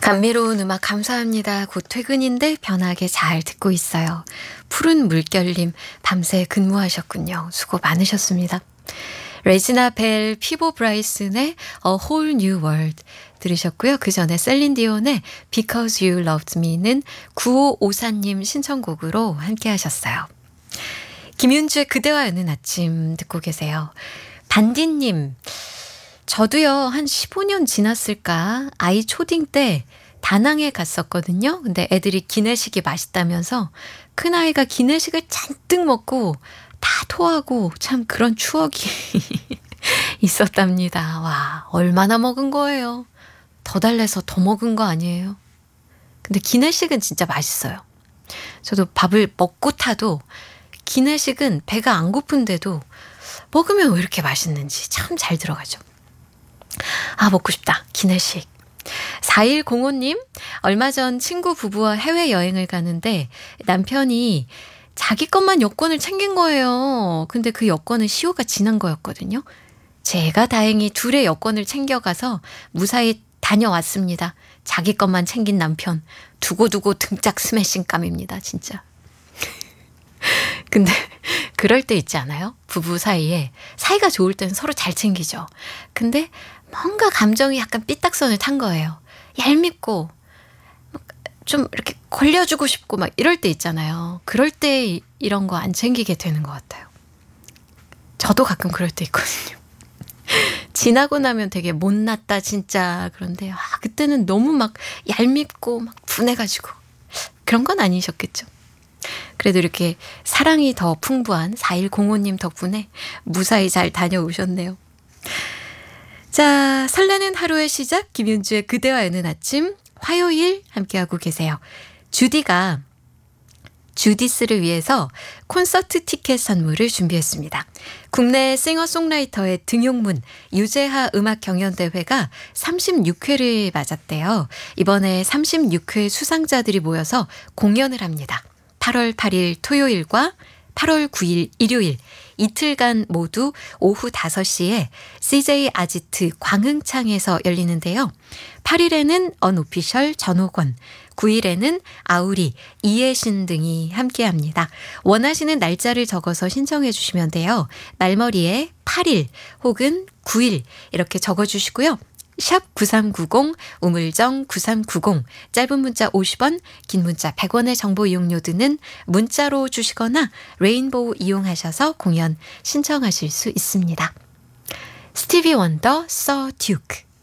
감미로운 음악 감사합니다. 곧 퇴근인데 편하게 잘 듣고 있어요. 푸른 물결님 밤새 근무하셨군요. 수고 많으셨습니다. 레지나 벨, 피보 브라이슨의 A Whole New World 들으셨고요. 그 전에 셀린 디온의 Because You Loved Me는 9554님 신청곡으로 함께 하셨어요. 김윤주의 그대와 여는 아침 듣고 계세요. 반디님, 저도요 한 15년 지났을까 아이 초딩 때 다낭에 갔었거든요. 근데 애들이 기내식이 맛있다면서 큰아이가 기내식을 잔뜩 먹고 다 토하고 참 그런 추억이 있었답니다. 와, 얼마나 먹은 거예요. 더 달래서 더 먹은 거 아니에요. 근데 기내식은 진짜 맛있어요. 저도 밥을 먹고 타도 기내식은 배가 안 고픈데도 먹으면 왜 이렇게 맛있는지 참 잘 들어가죠. 아, 먹고 싶다. 기내식. 4105님, 얼마 전 친구 부부와 해외여행을 가는데 남편이 자기 것만 여권을 챙긴 거예요. 근데 그 여권은 시효가 지난 거였거든요. 제가 다행히 둘의 여권을 챙겨가서 무사히 다녀왔습니다. 자기 것만 챙긴 남편. 두고두고 등짝 스매싱감입니다. 진짜. 근데 그럴 때 있지 않아요? 부부 사이에 사이가 좋을 때는 서로 잘 챙기죠. 근데 뭔가 감정이 약간 삐딱선을 탄 거예요. 얄밉고 좀 이렇게 걸려주고 싶고 막 이럴 때 있잖아요. 그럴 때 이런 거 안 챙기게 되는 것 같아요. 저도 가끔 그럴 때 있거든요. 지나고 나면 되게 못났다 진짜. 그런데 그때는 너무 막 얄밉고 막 분해가지고 그런 건 아니셨겠죠. 그래도 이렇게 사랑이 더 풍부한 4105님 덕분에 무사히 잘 다녀오셨네요. 자, 설레는 하루의 시작 김윤주의 그대와 여는 아침 화요일 함께하고 계세요. 주디가 주디스를 위해서 콘서트 티켓 선물을 준비했습니다. 국내 싱어송라이터의 등용문 유재하 음악경연대회가 36회를 맞았대요. 이번에 36회 수상자들이 모여서 공연을 합니다. 8월 8일 토요일과 8월 9일 일요일 이틀간 모두 오후 5시에 CJ 아지트 광흥창에서 열리는데요. 8일에는 언오피셜 전호건, 9일에는 아우리, 이혜신 등이 함께합니다. 원하시는 날짜를 적어서 신청해 주시면 돼요. 말머리에 8일 혹은 9일 이렇게 적어주시고요. 샵 9390 우물정 9390 짧은 문자 50원 긴 문자 100원의 정보 이용료 드는 문자로 주시거나 레인보우 이용하셔서 공연 신청하실 수 있습니다. 스티비 원더 서 듀크